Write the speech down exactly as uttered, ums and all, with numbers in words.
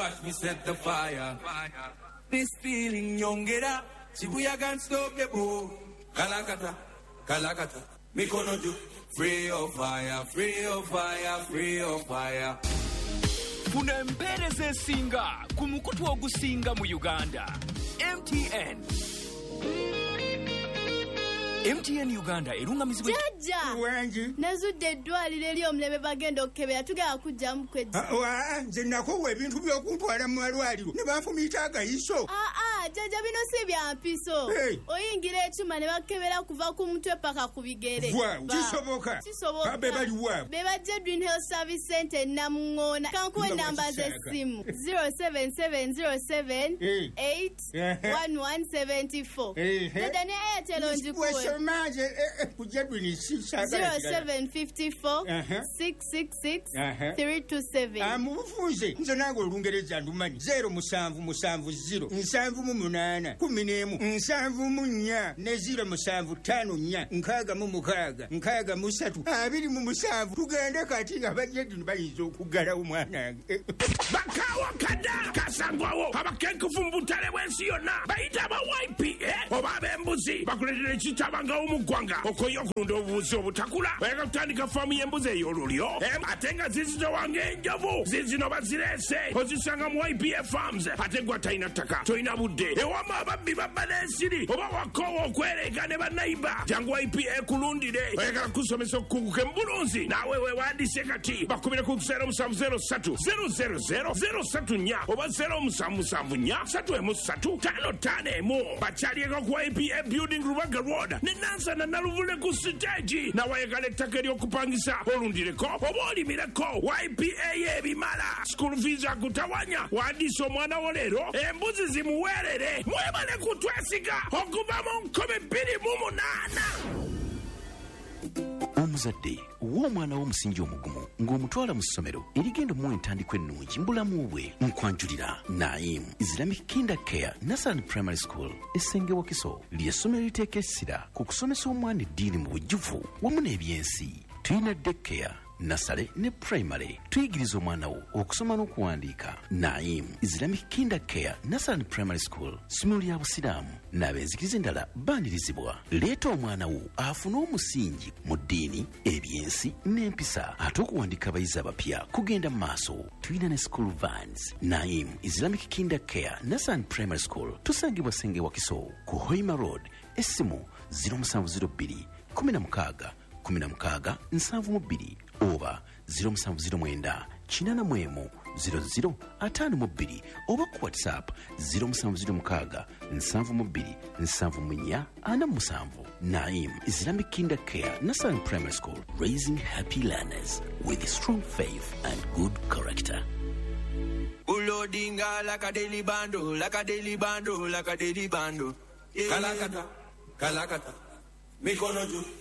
watch me set the fire. This feeling young get up. Shibuya can't stop the boom. Kalakata, Kalakata. Mikonoju. Free of fire, free of fire, free of fire. Funa empereze singa kumukutu ogusinga mu Uganda. M T N. M T N Uganda erungamizibwa Jaja Wanji nazudde eddwaliro eri omulebe bagenda okukebera tugenda kujja mukwezi wa nze nakowa ebintu by'okuntwala mu malwaliro ne banfumiita agayiso aa jaja bino si bya mpiso hey. Oyingira ekyuma ne bakebera kuva ku mutwe paka ku bigere wa kisoboka kisoboka be bali wa be bajje Dream Health Service Center Namungoona kankuwe namba z'essimu zero seven seven zero seven eight one one seven four jaja ne Airtel onjikuwe Maje kujja Dream zero seven five four six six six three two seven amufunze nze nange olungereza ndumanyi zero musanvu musanvu zero nsanvu mu munana kumi n'emu nsanvu mu nnya ne zero musanvu ttaano nnya nkaaga mu mukaaga nkaaga mu ssatu abiri mu musanvu tugende kati nga bajja Dream bayinza okuggala omwana bakawa kada kasangwawo abakenkufu mu butale bw'ensi yonna bayita aba Y P A oba ab'embuzi bakuletera ekitabanga omugwanga okoyo okulunda obubuzi obutakula oyagala kutandika faamu y'embuzi ey'olulyo ate nga zizito wange enjovu zizino bazirese ozisanga mu Y P A Farms ate gwa talina ttaka tolina budde ewama ababbi babba n'ensiri oba wakoowa okwereka ne bannayiba jangu Y P A kulundire oyagala kusomesa okukunguka embulunzi naawe weewandiise kati bakubire ku zero musanvu zero ssatu zero zero zero zero ssatu nnya oba zero musanvu musanvu nnya ssatu emu ssatu ttaano ttaano emu bakyalieko ku Y P A Building Rubaga Road ne Nansana naluvule ku siteegi nawayagala ettaka ery'okupangisa olundireko oba olimireko Y P A y'ebimala school fees akutawanya wandiisa omwana wo leero embuzi zimuweerere mwebale kutwesiga okuva mu nkumi bbiri mu munaana. Omuzadde w'omwana w'omusingi omugumu ng'omutwala mu ssomero erigenda mu entandikwa ennungi mu bulamu bwe nkwanjulira Naim Islamic Kinder Care Nursery Primary School essenge Wakiso ly'essomero liteeka essira ku kusomesa omwana eddiini mu bujjuvu wamu n'ebyensi. Tuyina daycare Nursery ne primary tuyigiriza omwana wo okusoma n'okuwandiika. Naim Islamic Kinder Care Nursery Primary School ssomero lya busiraamu n'abenzikiriza endala baanirizibwa. Leeta omwana wo afune omusingi mu ddiini ebyensi n'empisa ate okuwandiika abayizi abapya kugenda mu maaso. Tuyina ne school vans. Naim Islamic Kinder Care Nursery Primary School tusangibwa Senge Wakiso ku Hoima Road essimu zero musanvu zero bbiri kumi na mukaaga kumi na mukaaga nsanvu mu bbiri oba zero musanvu zero mwenda kinaana mu emu zero zero ataano mu bbiri oba ku WhatsApp zero musanvu zero mukaaga nsanvu mu bbiri nsanvu mu nnya ana mu musanvu. Naim Islamic Kinder Care Nursery Primary School, raising happy learners with strong faith and good character. Ulodinga like a daily bando, like a daily bando, like a daily bando. Kalakata, Kalakata, Mikonoju.